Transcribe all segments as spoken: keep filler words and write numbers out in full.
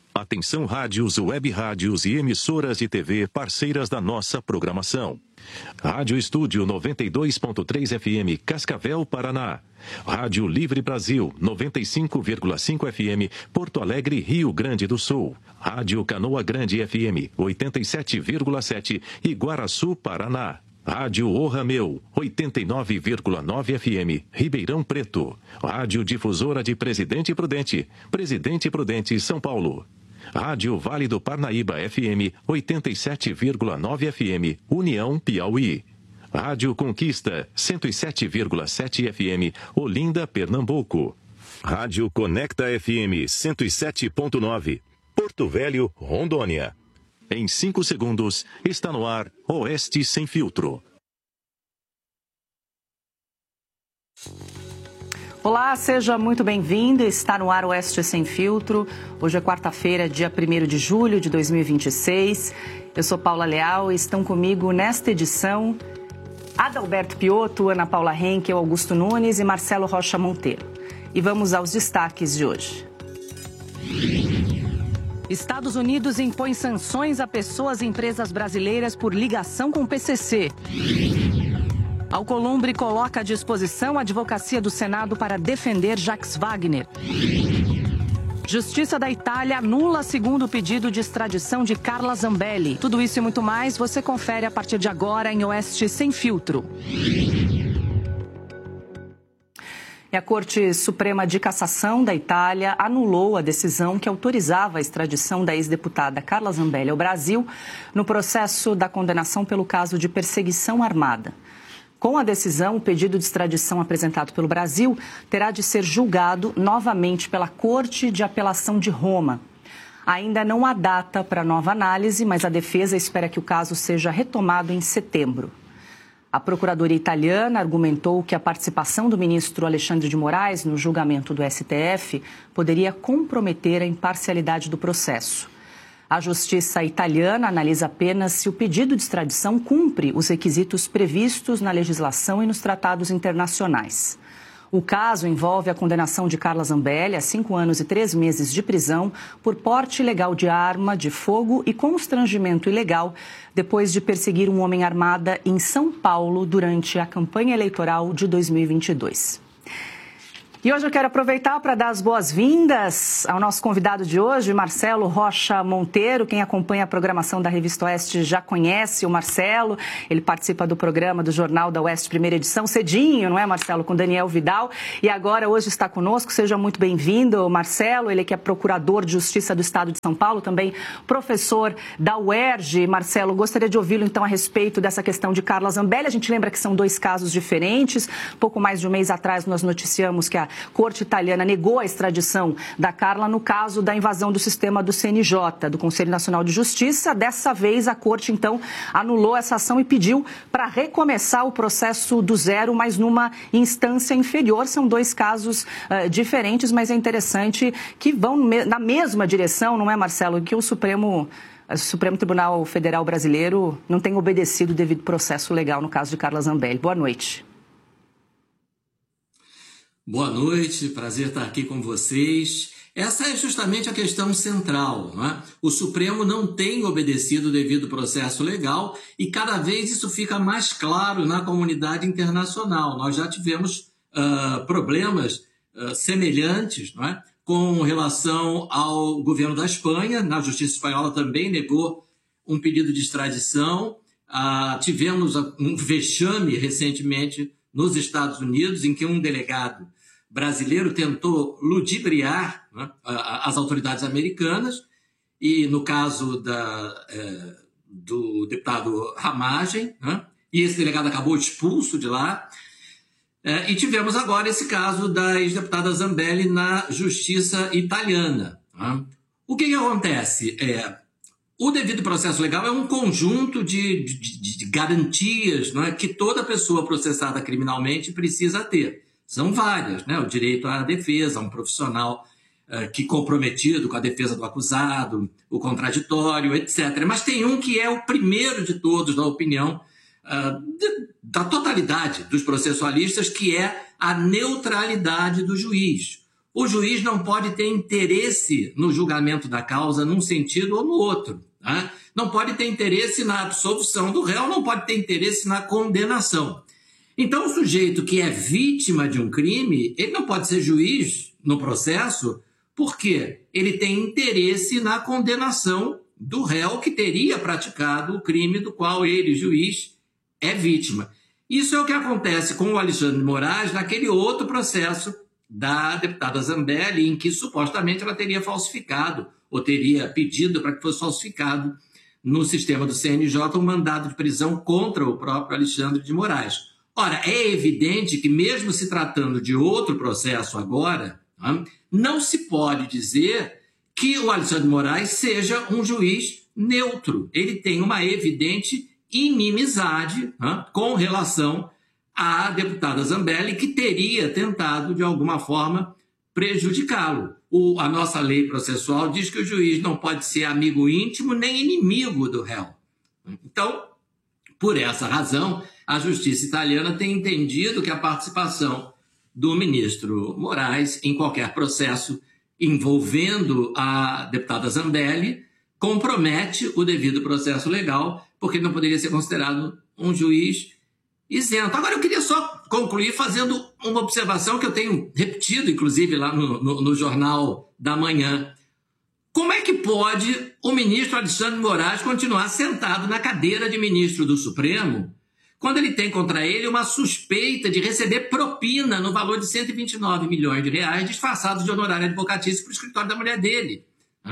Atenção rádios, web rádios e emissoras de T V parceiras da nossa programação. Rádio Estúdio noventa e dois ponto três F M, Cascavel, Paraná. Rádio Livre Brasil, noventa e cinco vírgula cinco F M, Porto Alegre, Rio Grande do Sul. Rádio Canoa Grande F M, oitenta e sete vírgula sete, Iguaraçu, Paraná. Rádio O Rameu, oitenta e nove vírgula nove F M, Ribeirão Preto. Rádio Difusora de Presidente Prudente, Presidente Prudente, São Paulo. Rádio Vale do Parnaíba F M, oitenta e sete vírgula nove F M, União, Piauí. Rádio Conquista, cento e sete vírgula sete F M, Olinda, Pernambuco. Rádio Conecta F M, cento e sete ponto nove, Porto Velho, Rondônia. Em cinco segundos, está no ar Oeste Sem Filtro. Olá, seja muito bem-vindo. Está no ar Oeste Sem Filtro. Hoje é quarta-feira, dia primeiro de julho de dois mil e vinte e seis. Eu sou Paula Leal e estão comigo nesta edição Adalberto Piotto, Ana Paula Henkel, Augusto Nunes e Marcelo Rocha Monteiro. E vamos aos destaques de hoje. Estados Unidos impõe sanções a pessoas e empresas brasileiras por ligação com o P C C. Alcolumbre coloca à disposição a advocacia do Senado para defender Jacques Wagner. Justiça da Itália anula segundo pedido de extradição de Carla Zambelli. Tudo isso e muito mais você confere a partir de agora em Oeste Sem Filtro. E a Corte Suprema de Cassação da Itália anulou a decisão que autorizava a extradição da ex-deputada Carla Zambelli ao Brasil no processo da condenação pelo caso de perseguição armada. Com a decisão, o pedido de extradição apresentado pelo Brasil terá de ser julgado novamente pela Corte de Apelação de Roma. Ainda não há data para nova análise, mas a defesa espera que o caso seja retomado em setembro. A Procuradoria italiana argumentou que a participação do ministro Alexandre de Moraes no julgamento do S T F poderia comprometer a imparcialidade do processo. A Justiça italiana analisa apenas se o pedido de extradição cumpre os requisitos previstos na legislação e nos tratados internacionais. O caso envolve a condenação de Carla Zambelli a cinco anos e três meses de prisão por porte ilegal de arma de fogo e constrangimento ilegal depois de perseguir um homem armado em São Paulo durante a campanha eleitoral de dois mil e vinte e dois. E hoje eu quero aproveitar para dar as boas-vindas ao nosso convidado de hoje, Marcelo Rocha Monteiro. Quem acompanha a programação da Revista Oeste já conhece o Marcelo. Ele participa do programa do Jornal da Oeste, primeira edição, cedinho, não é, Marcelo? Com Daniel Vidal. E agora, hoje, está conosco. Seja muito bem-vindo, Marcelo. Ele que é procurador de Justiça do Estado de São Paulo, também professor da U E R J. Marcelo, gostaria de ouvi-lo, então, a respeito dessa questão de Carla Zambelli. A gente lembra que são dois casos diferentes. Pouco mais de um mês atrás, nós noticiamos que a Corte italiana negou a extradição da Carla no caso da invasão do sistema do C N J, do Conselho Nacional de Justiça. Dessa vez, a Corte, então, anulou essa ação e pediu para recomeçar o processo do zero, mas numa instância inferior. São dois casos uh, diferentes, mas é interessante que vão na mesma direção, não é, Marcelo? Que o Supremo... O Supremo Tribunal Federal Brasileiro não tem obedecido o devido processo legal no caso de Carla Zambelli. Boa noite. Boa noite, prazer estar aqui com vocês. Essa é justamente a questão central, não é? O Supremo não tem obedecido o devido processo legal e cada vez isso fica mais claro na comunidade internacional. Nós já tivemos uh, problemas uh, semelhantes, não é? Com relação ao governo da Espanha. Na Justiça Espanhola também negou um pedido de extradição. Uh, tivemos um vexame recentemente nos Estados Unidos, em que um delegado brasileiro tentou ludibriar, né, as autoridades americanas, e no caso da, é, do deputado Ramagem, né, e esse delegado acabou expulso de lá, é, e tivemos agora esse caso da ex-deputada Zambelli na justiça italiana. Né. O que, que acontece? É, o devido processo legal é um conjunto de, de, de garantias, não é, que toda pessoa processada criminalmente precisa ter. São várias, né? O direito à defesa, um profissional uh, que comprometido com a defesa do acusado, o contraditório, etcétera. Mas tem um que é o primeiro de todos, na opinião uh, de, da totalidade dos processualistas, que é a neutralidade do juiz. o juiz não pode ter interesse no julgamento da causa num sentido ou no outro. Tá? Não pode ter interesse na absolvição do réu, não pode ter interesse na condenação. Então, o sujeito que é vítima de um crime, ele não pode ser juiz no processo, porque ele tem interesse na condenação do réu que teria praticado o crime do qual ele, juiz, é vítima. Isso é o que acontece com o Alexandre de Moraes naquele outro processo da deputada Zambelli, em que supostamente ela teria falsificado, ou teria pedido para que fosse falsificado no sistema do C N J um mandado de prisão contra o próprio Alexandre de Moraes. Ora, é evidente que mesmo se tratando de outro processo agora, não se pode dizer que o Alexandre de Moraes seja um juiz neutro. Ele tem uma evidente inimizade com relação à deputada Zambelli, que teria tentado, de alguma forma, prejudicá-lo. O, a nossa lei processual diz que o juiz não pode ser amigo íntimo nem inimigo do réu. Então, por essa razão, a justiça italiana tem entendido que a participação do ministro Moraes em qualquer processo envolvendo a deputada Zambelli compromete o devido processo legal, porque ele não poderia ser considerado um juiz isento. Agora, eu queria só concluir fazendo uma observação que eu tenho repetido, inclusive, lá no, no, no Jornal da Manhã. Como é que pode o ministro Alexandre de Moraes continuar sentado na cadeira de ministro do Supremo quando ele tem contra ele uma suspeita de receber propina no valor de cento e vinte e nove milhões de reais disfarçados de honorário advocatício para o escritório da mulher dele?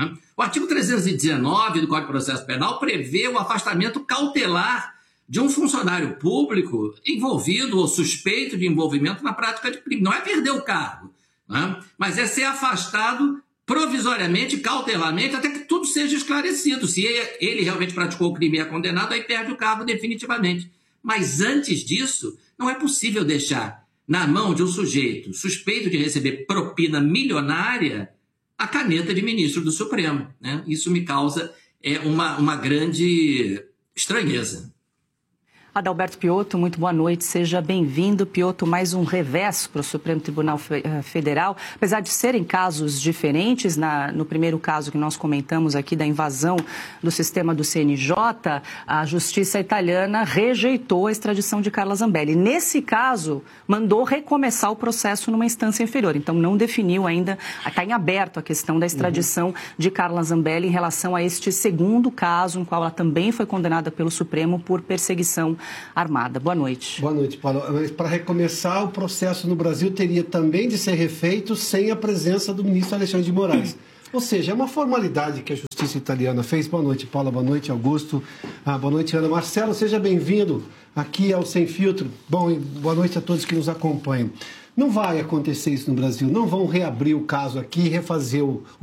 O artigo trezentos e dezenove do Código de Processo Penal prevê o afastamento cautelar de um funcionário público envolvido ou suspeito de envolvimento na prática de crime. Não é perder o cargo, né? Mas é ser afastado provisoriamente, cautelarmente, até que tudo seja esclarecido. Se ele realmente praticou o crime e é condenado, aí perde o cargo definitivamente. Mas antes disso, não é possível deixar na mão de um sujeito suspeito de receber propina milionária a caneta de ministro do Supremo, né? Isso me causa é, uma, uma grande estranheza. Adalberto Piotto, muito boa noite, seja bem-vindo. Piotto, mais um revés para o Supremo Tribunal Federal. Apesar de serem casos diferentes, na, no primeiro caso que nós comentamos aqui da invasão do sistema do C N J, a justiça italiana rejeitou a extradição de Carla Zambelli. Nesse caso, mandou recomeçar o processo numa instância inferior. Então, não definiu ainda, está em aberto a questão da extradição uhum. de Carla Zambelli em relação a este segundo caso, em qual ela também foi condenada pelo Supremo por perseguição armada. Boa noite. Boa noite, Paulo. Mas para recomeçar, o processo no Brasil teria também de ser refeito sem a presença do ministro Alexandre de Moraes. Ou seja, é uma formalidade que a justiça italiana fez. Boa noite, Paula. Boa noite, Augusto. Ah, boa noite, Ana. Marcelo, seja bem-vindo aqui ao Sem Filtro. Bom, e boa noite a todos que nos acompanham. Não vai acontecer isso no Brasil. Não vão reabrir o caso aqui e refazer o,